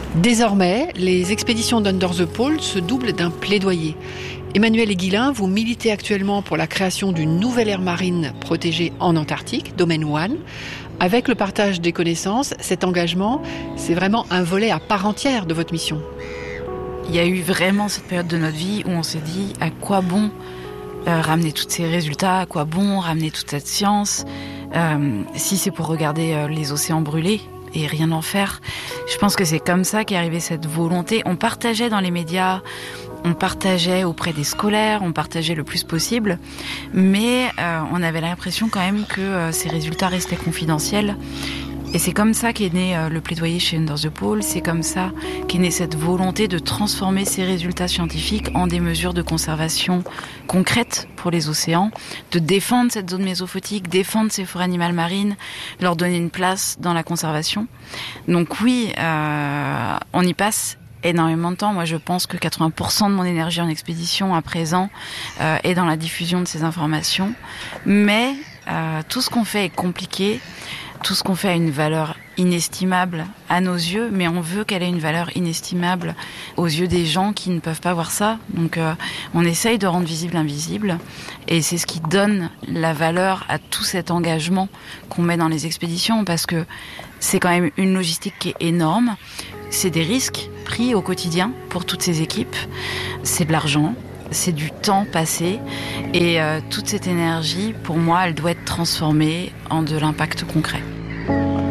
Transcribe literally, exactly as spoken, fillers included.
Désormais, les expéditions d'Under the Pole se doublent d'un plaidoyer. Emmanuel Eguilin, vous militez actuellement pour la création d'une nouvelle aire marine protégée en Antarctique, Domaine un. Avec le partage des connaissances, cet engagement, c'est vraiment un volet à part entière de votre mission. Il y a eu vraiment cette période de notre vie où on s'est dit à quoi bon euh, ramener tous ces résultats, à quoi bon ramener toute cette science, euh, si c'est pour regarder euh, les océans brûler et rien en faire. Je pense que c'est comme ça qu'est arrivée cette volonté. On partageait dans les médias, on partageait auprès des scolaires, on partageait le plus possible, mais euh, on avait l'impression quand même que euh, ces résultats restaient confidentiels. Et c'est comme ça qu'est né euh, le plaidoyer chez Under the Pole, c'est comme ça qu'est née cette volonté de transformer ces résultats scientifiques en des mesures de conservation concrètes pour les océans, de défendre cette zone mésophotique, défendre ces forêts animales marines, leur donner une place dans la conservation. Donc oui, euh, on y passe énormément de temps. Moi, je pense que quatre-vingts pour cent de mon énergie en expédition à présent euh, est dans la diffusion de ces informations. Mais euh, tout ce qu'on fait est compliqué. Tout ce qu'on fait a une valeur inestimable à nos yeux, mais on veut qu'elle ait une valeur inestimable aux yeux des gens qui ne peuvent pas voir ça. Donc euh, on essaye de rendre visible l'invisible, et c'est ce qui donne la valeur à tout cet engagement qu'on met dans les expéditions, parce que c'est quand même une logistique qui est énorme. C'est des risques pris au quotidien pour toutes ces équipes. C'est de l'argent. C'est du temps passé, et euh, toute cette énergie, pour moi, elle doit être transformée en de l'impact concret.